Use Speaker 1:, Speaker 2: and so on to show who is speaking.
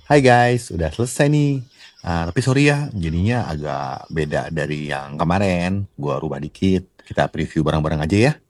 Speaker 1: Hai guys, udah selesai nih. Tapi sorry ya, jadinya agak beda dari yang kemarin. Gua rubah dikit. Kita preview bareng-bareng aja ya.